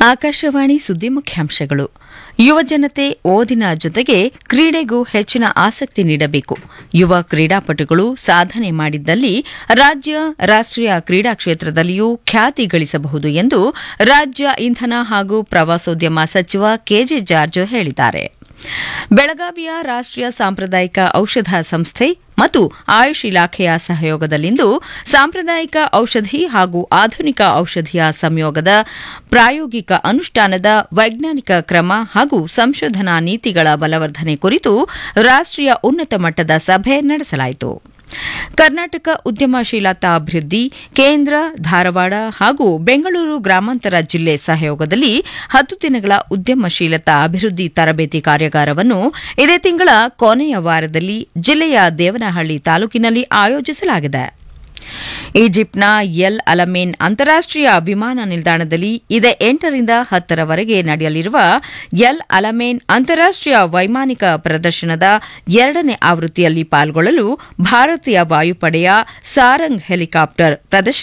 ಆಕಾಶವಾಣಿ ಸುದ್ದಿ ಮುಖ್ಯಾಂಶಗಳು. ಯುವಜನತೆ ಓದಿನ ಜೊತೆಗೆ ಕ್ರೀಡೆಗೂ ಹೆಚ್ಚಿನ ಆಸಕ್ತಿ ನೀಡಬೇಕು. ಯುವ ಕ್ರೀಡಾಪಟುಗಳು ಸಾಧನೆ ಮಾಡಿದ್ದಲ್ಲಿ ರಾಜ್ಯ, ರಾಷ್ಟೀಯ ಕ್ರೀಡಾ ಕ್ಷೇತ್ರದಲ್ಲಿಯೂ ಖ್ಯಾತಿ ಗಳಿಸಬಹುದು ಎಂದು ರಾಜ್ಯ ಇಂಧನ ಹಾಗೂ ಪ್ರವಾಸೋದ್ಯಮ ಸಚಿವ ಕೆಜೆ ಜಾರ್ಜ್ ಹೇಳಿದ್ದಾರೆ. ಬೆಳಗಾವಿಯ ರಾಷ್ಟೀಯ ಸಾಂಪ್ರದಾಯಿಕ ಔಷಧ ಸಂಸ್ಥೆ ಮತ್ತು ಆಯುಷ್ ಇಲಾಖೆಯ ಸಹಯೋಗದಲ್ಲಿಂದು ಸಾಂಪ್ರದಾಯಿಕ ಔಷಧಿ ಹಾಗೂ ಆಧುನಿಕ ಔಷಧಿಯ ಸಂಯೋಗದ ಪ್ರಾಯೋಗಿಕ ಅನುಷ್ಠಾನದ ವೈಜ್ಞಾನಿಕ ಕ್ರಮ ಹಾಗೂ ಸಂಶೋಧನಾ ನೀತಿಗಳ ಬಲವರ್ಧನೆ ಕುರಿತು ರಾಷ್ಟೀಯ ಉನ್ನತ ಮಟ್ಟದ ಸಭೆ ನಡೆಸಲಾಯಿತು. ಕರ್ನಾಟಕ ಉದ್ಯಮಶೀಲತಾ ಅಭಿವೃದ್ಧಿ ಕೇಂದ್ರ, ಧಾರವಾಡ ಹಾಗೂ ಬೆಂಗಳೂರು ಗ್ರಾಮಾಂತರ ಜಿಲ್ಲೆ ಸಹಯೋಗದಲ್ಲಿ 10 ದಿನಗಳ ಉದ್ಯಮಶೀಲತಾ ಅಭಿವೃದ್ಧಿ ತರಬೇತಿ ಕಾರ್ಯಾಗಾರವನ್ನು ಇದೇ ತಿಂಗಳ ಕೊನೆಯ ವಾರದಲ್ಲಿ ಜಿಲ್ಲೆಯ ದೇವನಹಳ್ಳಿ ತಾಲೂಕಿನಲ್ಲಿ ಆಯೋಜಿಸಲಾಗಿದೆ. ಈಜಿಪ್ಟ್ನ ಎಲ್ ಅಲಮೇನ್ ಅಂತಾರಾಷ್ಟೀಯ ವಿಮಾನ ನಿಲ್ದಾಣದಲ್ಲಿ ಇದೇ 8ರಿಂದ 10ರವರೆಗೆ ನಡೆಯಲಿರುವ ಎಲ್ ಅಲಮೇನ್ ಅಂತಾರಾಷ್ಟೀಯ ವೈಮಾನಿಕ ಪ್ರದರ್ಶನದ 2ನೇ ಆವೃತ್ತಿಯಲ್ಲಿ ಪಾಲ್ಗೊಳ್ಳಲು ಭಾರತೀಯ ವಾಯುಪಡೆಯ ಸಾರಂಗ್ ಹೆಲಿಕಾಪ್ಟರ್ ಪ್ರದರ್ಶನ